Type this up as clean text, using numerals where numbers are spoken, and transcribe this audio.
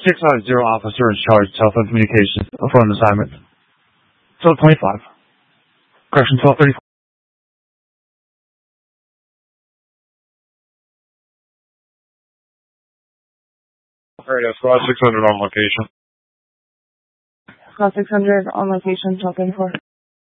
650 officer in charge of telephone communications for an assignment. 1225. Correction 1234. Alright, squad 600 on location. Squad 600 on location, 1234.